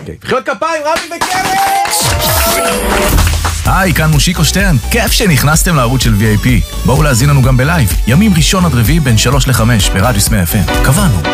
אוקיי, מחיאות כפיים, רמי וקרן! היי, כאן מושיקו שטרן, כיף שנכנסתם לערוץ של VIP. בואו להזין לנו גם בלייב, ימים ראשון עד רביעי בין 3 ל-5 ברדיוס 100 FM. קבענו.